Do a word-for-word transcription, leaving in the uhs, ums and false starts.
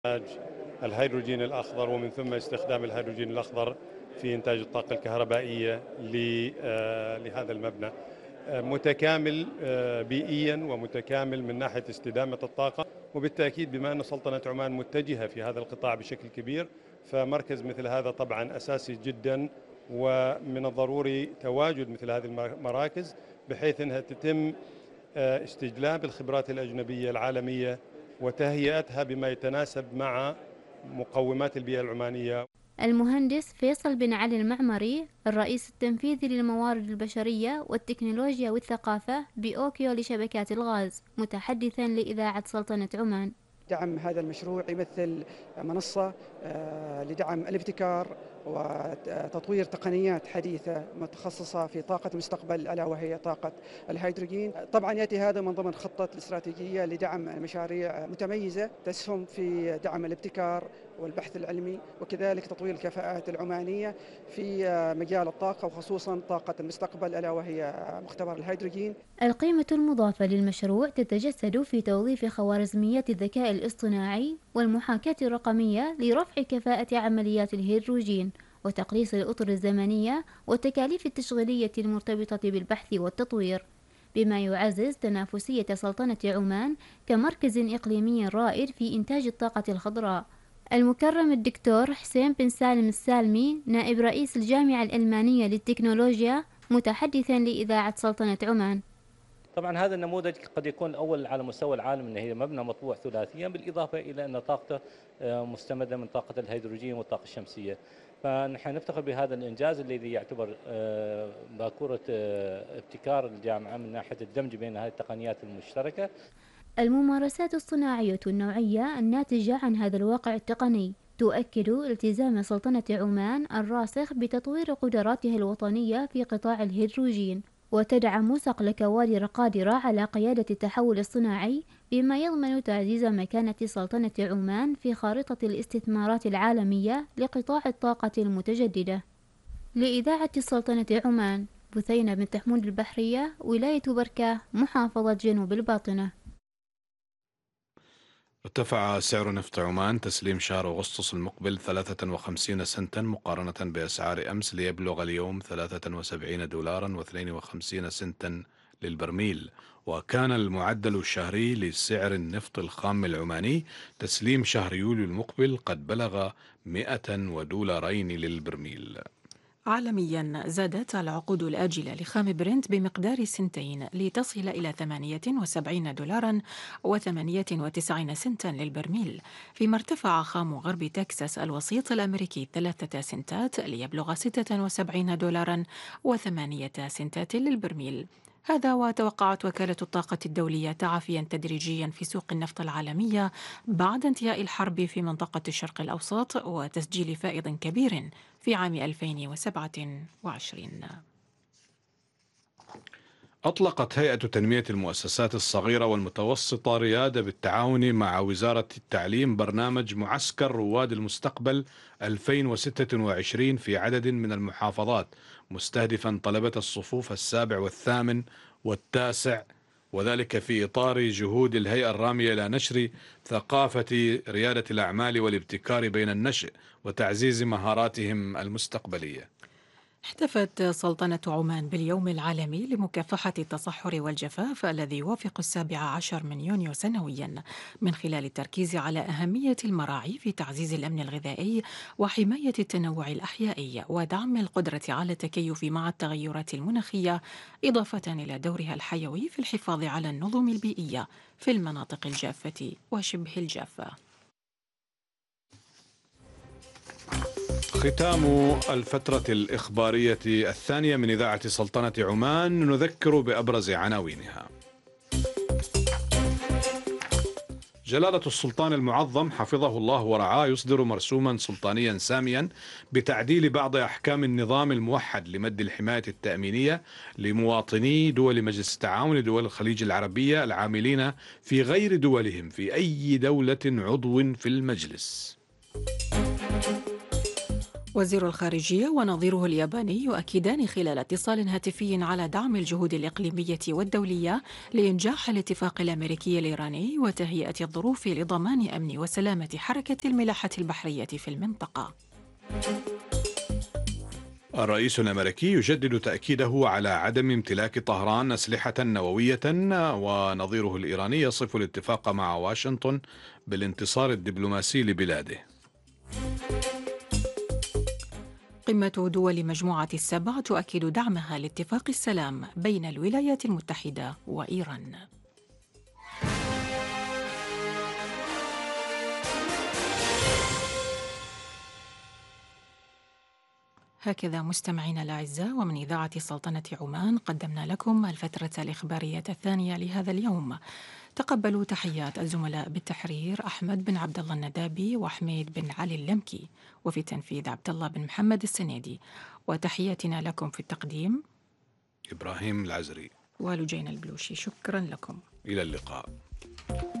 الهيدروجين الأخضر ومن ثم استخدام الهيدروجين الأخضر في إنتاج الطاقة الكهربائية لهذا المبنى، متكامل بيئيا ومتكامل من ناحية استدامة الطاقة. وبالتأكيد بما أن سلطنة عمان متجهة في هذا القطاع بشكل كبير، فمركز مثل هذا طبعا أساسي جدا، ومن الضروري تواجد مثل هذه المراكز بحيث أنها تتم استجلاب الخبرات الأجنبية العالمية وتهيئتها بما يتناسب مع مقومات البيئة العمانية. المهندس فيصل بن علي المعمري، الرئيس التنفيذي للموارد البشرية والتكنولوجيا والثقافة بأوكيو لشبكات الغاز، متحدثا لإذاعة سلطنة عمان. دعم هذا المشروع يمثل منصة لدعم الابتكار وتطوير تقنيات حديثة متخصصة في طاقة المستقبل، ألا وهي طاقة الهيدروجين. طبعا يأتي هذا من ضمن خطة الاستراتيجية لدعم مشاريع متميزة تسهم في دعم الابتكار والبحث العلمي، وكذلك تطوير الكفاءات العمانية في مجال الطاقة وخصوصا طاقة المستقبل، ألا وهي مختبر الهيدروجين. القيمة المضافة للمشروع تتجسد في توظيف خوارزميات الذكاء الاصطناعي والمحاكاة الرقمية لرفع كفاءة عمليات الهيدروجين وتقليص الأطر الزمنية والتكاليف التشغيلية المرتبطة بالبحث والتطوير، بما يعزز تنافسية سلطنة عمان كمركز إقليمي رائد في إنتاج الطاقة الخضراء. المكرم الدكتور حسين بن سالم السالمي، نائب رئيس الجامعة الألمانية للتكنولوجيا، متحدثا لإذاعة سلطنة عمان. طبعا هذا النموذج قد يكون الأول على مستوى العالم، أنه هي مبنى مطبوع ثلاثيا، بالإضافة إلى أن طاقته مستمدة من طاقة الهيدروجين والطاقة الشمسية. فنحن نفتخر بهذا الإنجاز الذي يعتبر باكورة ابتكار الجامعة من ناحية الدمج بين هذه التقنيات المشتركة. الممارسات الصناعية النوعية الناتجة عن هذا الواقع التقني تؤكد التزام سلطنة عمان الراسخ بتطوير قدراتها الوطنية في قطاع الهيدروجين، وتدعم صقل كوادر قادرة على قيادة التحول الصناعي، بما يضمن تعزيز مكانة سلطنة عمان في خارطة الاستثمارات العالمية لقطاع الطاقة المتجددة. لإذاعة السلطنة عمان، بثينة بنت حمود البحرية، ولاية بركة، محافظة جنوب الباطنة. ارتفع سعر نفط عمان تسليم شهر أغسطس المقبل ثلاثة وخمسين سنتا مقارنة بأسعار أمس، ليبلغ اليوم ثلاثة وسبعين دولارا واثنين وخمسين سنتا للبرميل. وكان المعدل الشهري لسعر النفط الخام العماني تسليم شهر يوليو المقبل قد بلغ مئة دولارين للبرميل. عالميا زادت العقود الآجلة لخام برنت بمقدار سنتين لتصل إلى ثمانية وسبعين دولارا وثمانية وتسعين سنتا للبرميل، فيما ارتفع خام غرب تكساس الوسيط الأمريكي ثلاثة سنتات ليبلغ ستة وسبعين دولارا وثمانية سنتات للبرميل. هذا وتوقعت وكالة الطاقة الدولية تعافيا تدريجيا في سوق النفط العالمية بعد انتهاء الحرب في منطقة الشرق الأوسط وتسجيل فائض كبير في عام ألفين وسبعة وعشرين. أطلقت هيئة تنمية المؤسسات الصغيرة والمتوسطة ريادة بالتعاون مع وزارة التعليم برنامج معسكر رواد المستقبل ألفين وستة وعشرين في عدد من المحافظات، مستهدفا طلبة الصفوف السابع والثامن والتاسع، وذلك في إطار جهود الهيئة الرامية إلى نشر ثقافة ريادة الأعمال والابتكار بين النشء وتعزيز مهاراتهم المستقبلية. احتفت سلطنة عمان باليوم العالمي لمكافحة التصحر والجفاف الذي يوافق السابع عشر من يونيو سنويا، من خلال التركيز على أهمية المراعي في تعزيز الأمن الغذائي وحماية التنوع الأحيائي ودعم القدرة على التكيف مع التغيرات المناخية، إضافة إلى دورها الحيوي في الحفاظ على النظم البيئية في المناطق الجافة وشبه الجافة. ختام الفترة الإخبارية الثانية من إذاعة سلطنة عمان، نذكر بأبرز عناوينها. جلالة السلطان المعظم حفظه الله ورعاه يصدر مرسوما سلطانيا ساميا بتعديل بعض أحكام النظام الموحد لمد الحماية التأمينية لمواطني دول مجلس التعاون دول الخليج العربية العاملين في غير دولهم في أي دولة عضو في المجلس. وزير الخارجية ونظيره الياباني يؤكدان خلال اتصال هاتفي على دعم الجهود الإقليمية والدولية لإنجاح الاتفاق الأمريكي الإيراني وتهيئة الظروف لضمان أمن وسلامة حركة الملاحة البحرية في المنطقة. الرئيس الأمريكي يجدد تأكيده على عدم امتلاك طهران أسلحة نووية، ونظيره الإيراني يصف الاتفاق مع واشنطن بالانتصار الدبلوماسي لبلاده. قمة دول مجموعة السبع تؤكد دعمها لاتفاق السلام بين الولايات المتحدة وإيران. هكذا مستمعينا الأعزاء، ومن إذاعة سلطنة عمان قدمنا لكم الفترة الإخبارية الثانية لهذا اليوم. تقبلوا تحيات الزملاء بالتحرير أحمد بن عبد الله الندابي وحميد بن علي اللمكي، وفي تنفيذ عبد الله بن محمد السنيدي، وتحياتنا لكم في التقديم إبراهيم العزري ولجين البلوشي. شكرا لكم، إلى اللقاء.